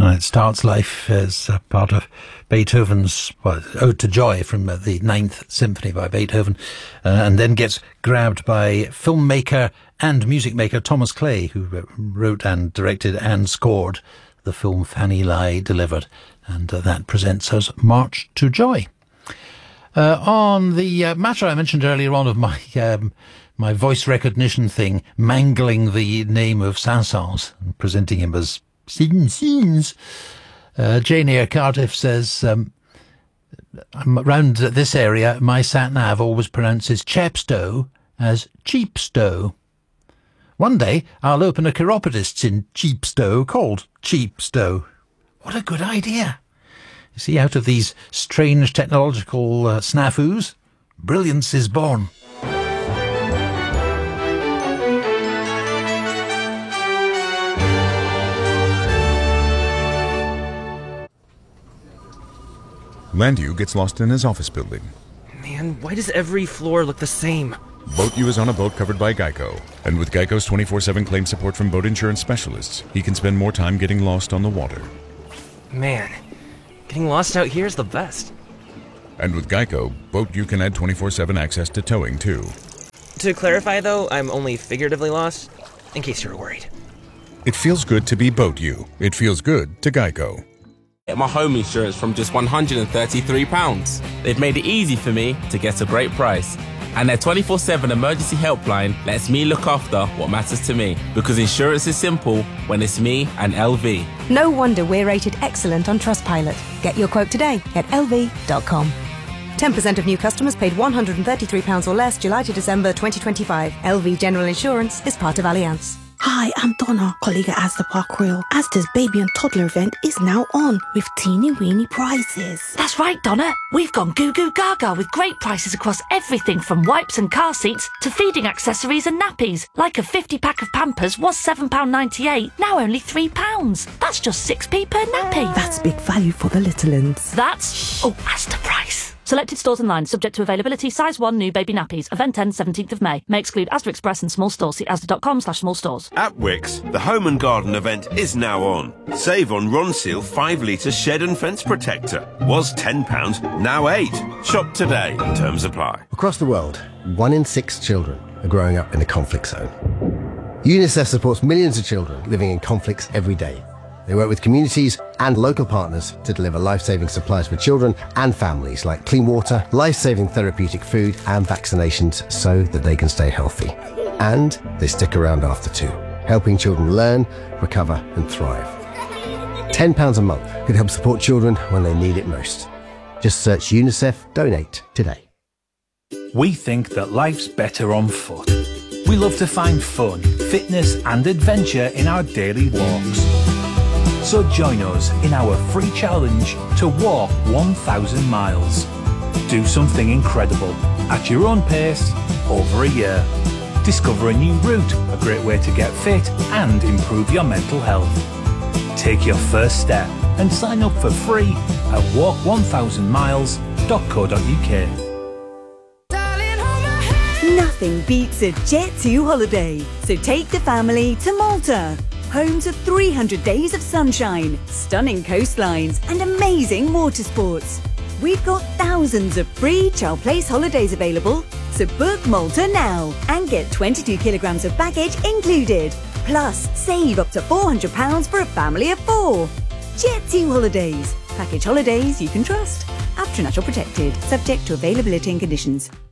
And it starts life as part of Beethoven's Ode to Joy from the Ninth Symphony by Beethoven, and then gets grabbed by filmmaker and music maker Thomas Clay, who wrote and directed and scored the film Fanny Lie Delivered, and that presents us March to Joy. On the matter I mentioned earlier on of my my voice recognition thing, mangling the name of Saint-Saëns and presenting him as Scenes. Jane Eyre Cardiff says, around this area, my sat-nav always pronounces Chepstow as Cheapstow. One day, I'll open a chiropodist's in Cheapstow called Cheapstow. What a good idea. You see, out of these strange technological snafus, brilliance is born. Landu gets lost in his office building. Man, why does every floor look the same? Boat U is on a boat covered by Geico. And with Geico's 24/7 claim support from boat insurance specialists, he can spend more time getting lost on the water. Man, getting lost out here is the best. And with Geico, Boat U can add 24/7 access to towing, too. To clarify, though, I'm only figuratively lost, in case you were worried. It feels good to be Boat U. It feels good to Geico. Get my home insurance from just £133. They've made it easy for me to get a great price. And their 24/7 emergency helpline lets me look after what matters to me. Because insurance is simple when it's me and LV. No wonder we're rated excellent on Trustpilot. Get your quote today at lv.com. 10% of new customers paid £133 or less July to December 2025. LV General Insurance is part of Allianz. Hi, I'm Donna, colleague at Asda Park Royal. Asda's baby and toddler event is now on with teeny weeny prizes. That's right, Donna. We've gone goo goo gaga with great prices across everything from wipes and car seats to feeding accessories and nappies. Like a 50-pack of Pampers was £7.98, now only £3. That's just 6p per nappy. That's big value for the little uns. That's Asda price. Selected stores online, subject to availability, size 1 new baby nappies. Event ends 17th of May. May exclude Asda Express and small stores. See asda.com/small stores. At Wickes, the Home and Garden event is now on. Save on Ronseal 5-litre shed and fence protector. Was £10, now £8. Shop today. Terms apply. Across the world, 1 in 6 children are growing up in a conflict zone. UNICEF supports millions of children living in conflicts every day. They work with communities and local partners to deliver life-saving supplies for children and families like clean water, life-saving therapeutic food and vaccinations so that they can stay healthy. And they stick around after too, helping children learn, recover and thrive. £10 a month could help support children when they need it most. Just search UNICEF Donate today. We think that life's better on foot. We love to find fun, fitness and adventure in our daily walks. So join us in our free challenge to walk 1,000 miles. Do something incredible at your own pace over a year. Discover a new route, a great way to get fit and improve your mental health. Take your first step and sign up for free at walk1000miles.co.uk. Nothing beats a Jet2 holiday, so take the family to Malta. Home to 300 days of sunshine, stunning coastlines and amazing water sports. We've got thousands of free Chow Place holidays available, so book Malta now and get 22 kilograms of baggage included. Plus, save up to £400 for a family of 4. Jet2 Holidays. Package holidays you can trust. After Natural Protected. Subject to availability and conditions.